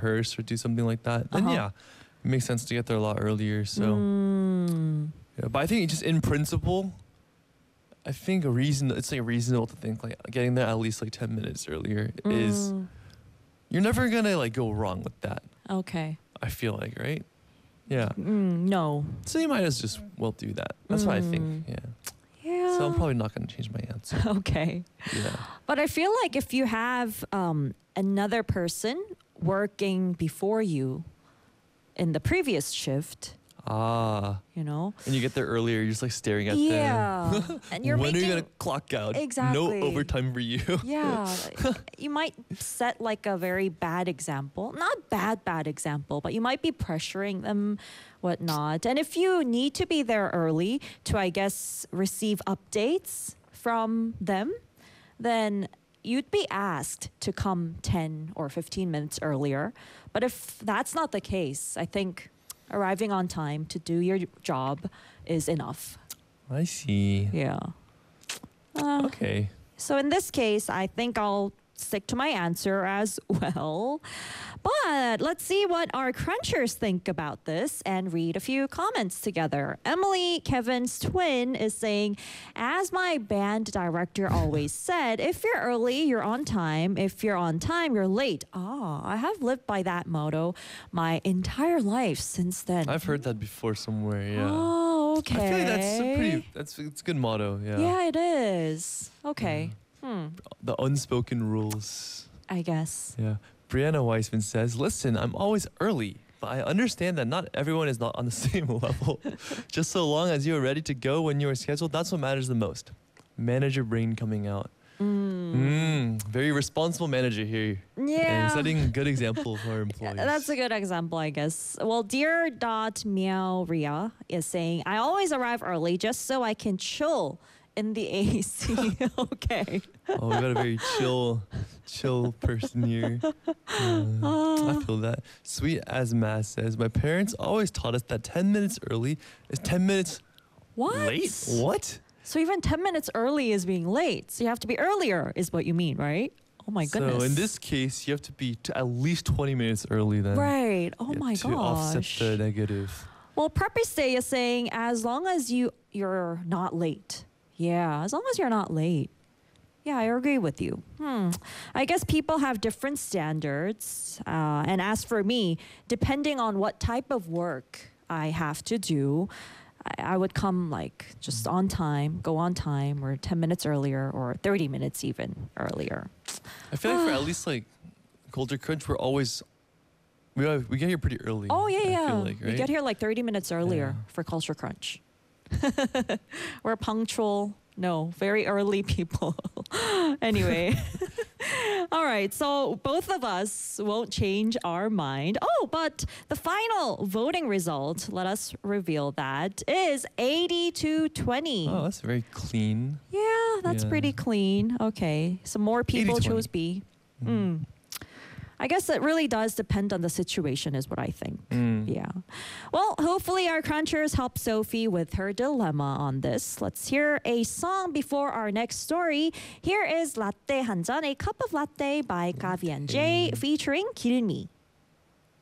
rehearse or do something like that, then yeah, it makes sense to get there a lot earlier. So, yeah, but I think just in principle, I think it's like reasonable to think like getting there at least like 10 minutes earlier is you're never gonna like go wrong with that. Okay. I feel like, right? Yeah. No. So you might as just well do that. That's what I think. Yeah. Yeah. So I'm probably not gonna change my answer. Okay. Yeah. But I feel like if you have another person working before you in the previous shift, you know, and you get there earlier, you're just like staring at them. And you're when making, are you gonna clock out? Exactly. No overtime for you. Yeah. You might set like a very bad example. Not bad example, but you might be pressuring them, whatnot. And if you need to be there early to, I guess, receive updates from them, then you'd be asked to come 10 or 15 minutes earlier. But if that's not the case, I think arriving on time to do your job is enough. I see. Yeah. Okay. So in this case, I think I'll stick to my answer as well. But let's see what our crunchers think about this and read a few comments together. Emily, Kevin's twin, is saying, as my band director always said, if you're early, you're on time. If you're on time, you're late. I have lived by that motto my entire life since then. I've heard that before somewhere, yeah. Oh, okay. I feel like it's a good motto, yeah. Yeah, it is. Okay. The unspoken rules. I guess. Yeah. Brianna Weissman says, listen, I'm always early, but I understand that not everyone is not on the same level. Just so long as you are ready to go when you are scheduled, that's what matters the most. Manager brain coming out. Very responsible manager here. Yeah. And setting a good example for our employees. That's a good example, I guess. Well, dear.meowria is saying, I always arrive early just so I can chill in the AC. Okay. Oh, we got a very chill person here. I feel that. Sweet as Mass says, my parents always taught us that 10 minutes early is 10 minutes late. What? So even 10 minutes early is being late. So you have to be earlier is what you mean, right? Oh my goodness. So in this case, you have to be at least 20 minutes early then. Right. Oh my gosh. To offset the negative. Well, Preppy is saying, as long as you're not late. Yeah, as long as you're not late. Yeah, I agree with you. I guess people have different standards. And as for me, depending on what type of work I have to do, I would come like just on time, go on time, or 10 minutes earlier, or 30 minutes even earlier. I feel like for at least like Culture Crunch, we get here pretty early. Oh, yeah, yeah. I feel like, right? We get here like 30 minutes earlier for Culture Crunch. We're punctual. No, very early people. Anyway. All right, so both of us won't change our mind. Oh, but the final voting result, let us reveal that, is 80-20. Oh, that's very clean. Yeah, that's pretty clean. Okay, so more people 80-20. chose B. I guess it really does depend on the situation is what I think. Yeah. Well, hopefully our crunchers help Sophie with her dilemma on this. Let's hear a song before our next story. Here is Latte 한 잔, A Cup of Latte by Gavi and Jay featuring 기름이.